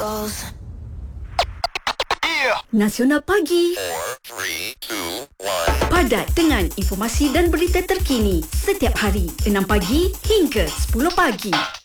goes. Nasional Pagi. 4, 3, 2, 1. Padat dengan informasi dan berita terkini setiap hari 6 pagi hingga 10 pagi.